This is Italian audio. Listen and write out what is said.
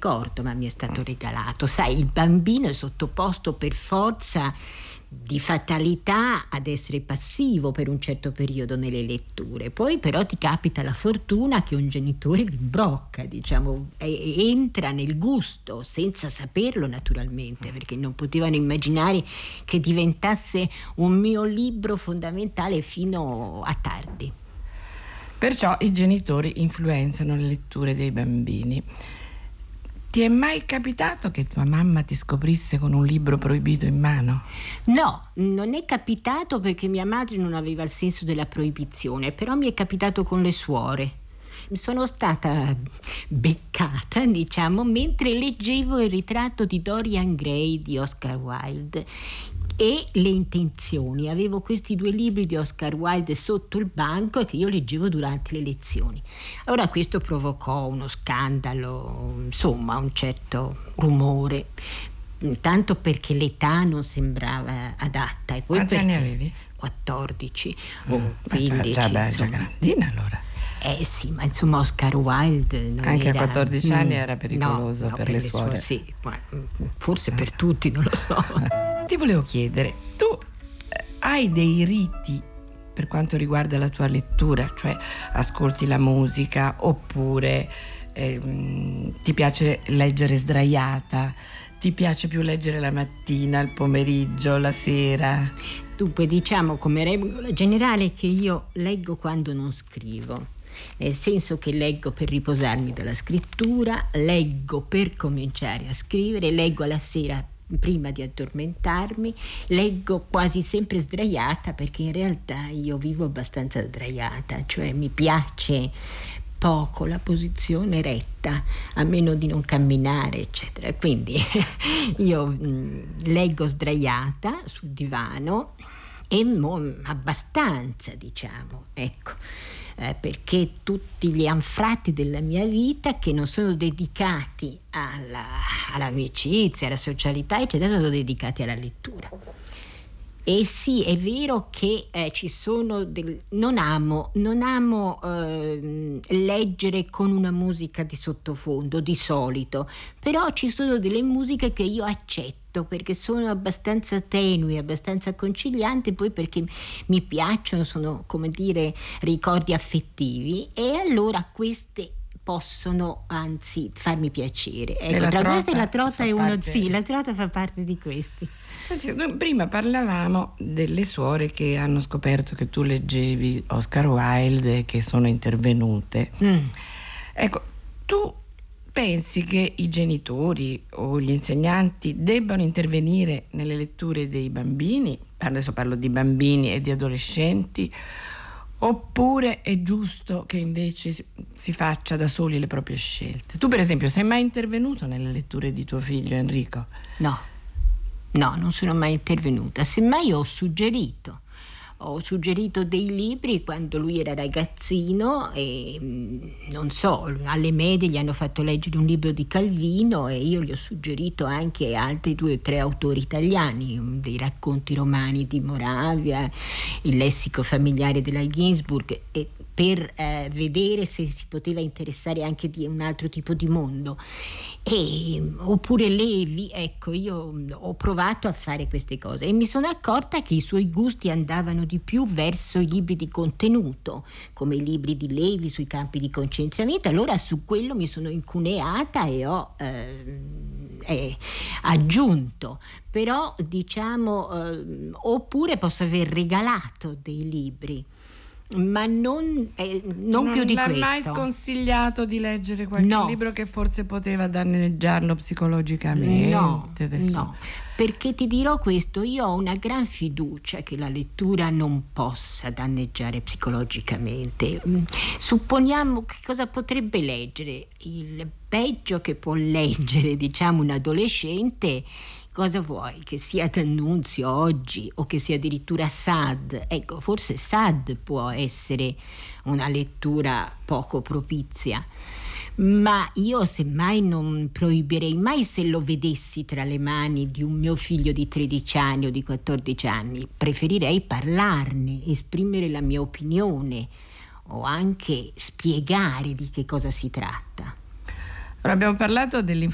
ricordo, ma mi è stato regalato. Sai, il bambino è sottoposto per forza di fatalità ad essere passivo per un certo periodo nelle letture. Poi però ti capita la fortuna che un genitore li imbrocca, diciamo, entra nel gusto senza saperlo naturalmente, perché non potevano immaginare che diventasse un mio libro fondamentale fino a tardi. Perciò i genitori influenzano le letture dei bambini. Ti è mai capitato che tua mamma ti scoprisse con un libro proibito in mano? No, non è capitato perché mia madre non aveva il senso della proibizione, però mi è capitato con le suore. Sono stata beccata, diciamo, mentre leggevo il ritratto di Dorian Gray di Oscar Wilde e Le intenzioni. Avevo questi 2 libri di Oscar Wilde sotto il banco e che io leggevo durante le lezioni. Allora questo provocò uno scandalo, insomma, un certo rumore, tanto perché l'età non sembrava adatta. E poi quanti anni avevi? 14 o 15. Già grandina allora. Sì, ma insomma Oscar Wilde non anche era, a 14 anni era pericoloso per le suore. Sì, forse per tutti, non lo so. Ti volevo chiedere, tu hai dei riti per quanto riguarda la tua lettura? Cioè ascolti la musica oppure ti piace leggere sdraiata? Ti piace più leggere la mattina, il pomeriggio, la sera? Dunque, diciamo come regola generale che io leggo quando non scrivo, nel senso che leggo per riposarmi dalla scrittura, leggo per cominciare a scrivere, leggo alla sera prima di addormentarmi, leggo quasi sempre sdraiata, perché in realtà io vivo abbastanza sdraiata, cioè mi piace poco la posizione retta, a meno di non camminare, eccetera. Quindi io leggo sdraiata sul divano e abbastanza, diciamo, ecco. Perché tutti gli anfratti della mia vita che non sono dedicati all'amicizia, alla socialità, eccetera, sono dedicati alla lettura. E sì, è vero che ci sono non amo leggere con una musica di sottofondo di solito, però ci sono delle musiche che io accetto perché sono abbastanza tenui, abbastanza concilianti, poi perché mi piacciono, sono, come dire, ricordi affettivi, e allora queste possono anzi farmi piacere. Ecco, tra queste la trota è uno, sì, la trota fa parte di questi. Prima parlavamo delle suore che hanno scoperto che tu leggevi Oscar Wilde e che sono intervenute. Ecco, tu pensi che i genitori o gli insegnanti debbano intervenire nelle letture dei bambini? Adesso parlo di bambini e di adolescenti. Oppure è giusto che invece si faccia da soli le proprie scelte? Tu per esempio sei mai intervenuto nelle letture di tuo figlio Enrico? No, non sono mai intervenuta. Semmai ho suggerito dei libri quando lui era ragazzino e non so, alle medie gli hanno fatto leggere un libro di Calvino e io gli ho suggerito anche altri 2 o 3 autori italiani, dei racconti romani di Moravia, il lessico familiare della Ginsburg, e per vedere se si poteva interessare anche di un altro tipo di mondo. Oppure Levi, ecco, io ho provato a fare queste cose e mi sono accorta che i suoi gusti andavano di più verso i libri di contenuto, come i libri di Levi sui campi di concentramento. Allora su quello mi sono incuneata e ho aggiunto, però diciamo, oppure posso aver regalato dei libri, ma non più di questo. Non l'ha mai sconsigliato di leggere qualche libro che forse poteva danneggiarlo psicologicamente? No, perché ti dirò questo, io ho una gran fiducia che la lettura non possa danneggiare psicologicamente. Supponiamo che cosa potrebbe leggere. Il peggio che può leggere, diciamo, un adolescente, cosa vuoi? Che sia D'Annunzio oggi o che sia addirittura Sade? Ecco, forse Sade può essere una lettura poco propizia, ma io semmai non proibirei mai, se lo vedessi tra le mani di un mio figlio di 13 anni o di 14 anni, preferirei parlarne, esprimere la mia opinione o anche spiegare di che cosa si tratta. Ora abbiamo parlato